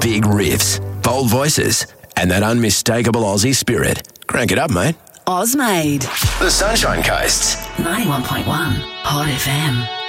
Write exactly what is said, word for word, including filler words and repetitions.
Big riffs, bold voices, and that unmistakable Aussie spirit. Crank it up, mate. Ozmade. The Sunshine Coast. ninety-one point one Hot F M.